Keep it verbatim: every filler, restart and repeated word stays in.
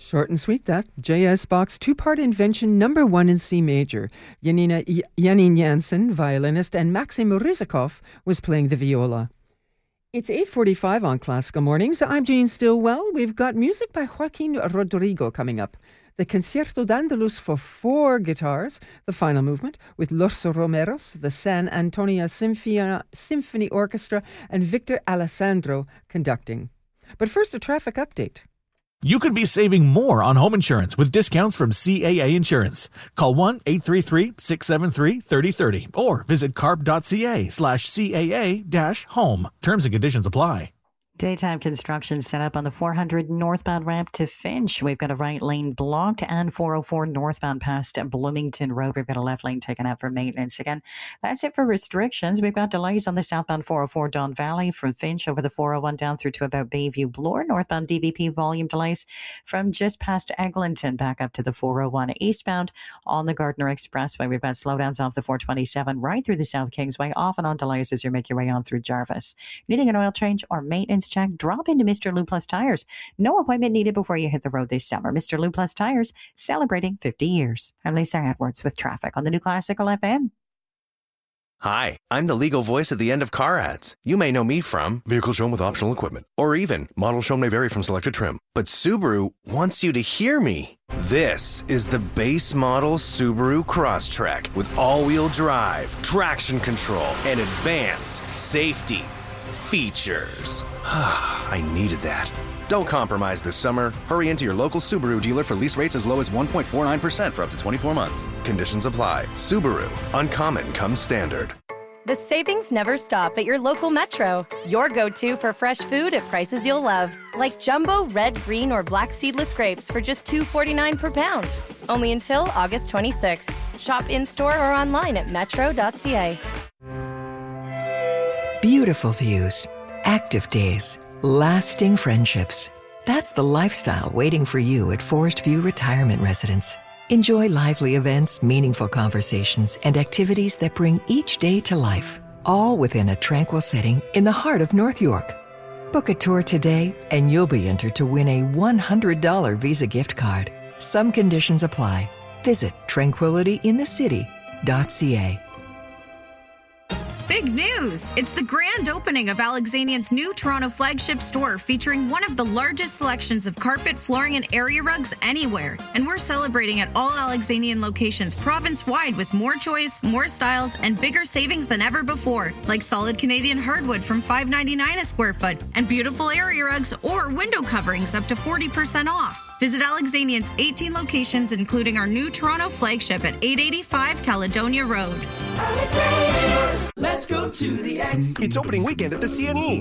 Short and sweet, that. J S Bach's two-part invention number one in C major. Janina Janine Jansen, violinist, and Maxim Rizikov was playing the viola. It's eight forty-five on Classical Mornings. I'm Jane Stillwell. We've got music by Joaquin Rodrigo coming up. The Concierto d'Andalus for four guitars, the final movement, with Los Romeros, the San Antonio Symphony, Symphony Orchestra, and Victor Alessandro conducting. But first, a traffic update. You could be saving more on home insurance with discounts from C A A Insurance. Call one eight three three, six seven three, three oh three oh or visit carb.ca slash CAA dash home. Terms and conditions apply. Daytime construction set up on the four hundred northbound ramp to Finch. We've got a right lane blocked, and four oh four northbound past Bloomington Road. We've got a left lane taken out for maintenance. Again, that's it for restrictions. We've got delays on the southbound four oh four Don Valley from Finch over the four oh one down through to about Bayview Bloor. Northbound D V P volume delays from just past Eglinton back up to the four oh one. Eastbound on the Gardner Expressway. We've got slowdowns off the four twenty-seven right through the South Kingsway, off and on delays as you make your way on through Jarvis. Needing an oil change or maintenance check, drop into Mister Lou Plus Tires. No appointment needed before you hit the road this summer. Mister Lou Plus Tires, celebrating fifty years. I'm Lisa Edwards with traffic on the new Classical F M. Hi, I'm the legal voice at the end of car ads. You may know me from Vehicle Shown with Optional Equipment, or even Model Shown may vary from selected trim. But Subaru wants you to hear me. This is the base model Subaru Crosstrek with all-wheel drive, traction control, and advanced safety features. I needed that. Don't compromise this summer. Hurry into your local Subaru dealer for lease rates as low as one point four nine percent for up to twenty-four months. Conditions apply. Subaru. Uncommon comes standard. The savings never stop at your local Metro. Your go-to for fresh food at prices you'll love. Like jumbo red, green, or black seedless grapes for just two dollars and forty-nine cents per pound. Only until August twenty-sixth. Shop in-store or online at metro dot c a. Beautiful views, active days, lasting friendships. That's the lifestyle waiting for you at Forest View Retirement Residence. Enjoy lively events, meaningful conversations, and activities that bring each day to life, all within a tranquil setting in the heart of North York. Book a tour today, and you'll be entered to win a one hundred dollars Visa gift card. Some conditions apply. Visit tranquility in the city dot c a. Big news! It's the grand opening of Alexanian's new Toronto flagship store, featuring one of the largest selections of carpet, flooring, and area rugs anywhere. And we're celebrating at all Alexanian locations province-wide with more choice, more styles, and bigger savings than ever before, like solid Canadian hardwood from five ninety-nine a square foot, and beautiful area rugs or window coverings up to forty percent off. Visit Alexanian's eighteen locations, including our new Toronto flagship at eight eighty-five Caledonia Road. Let's go to the X. It's opening weekend at the C N E.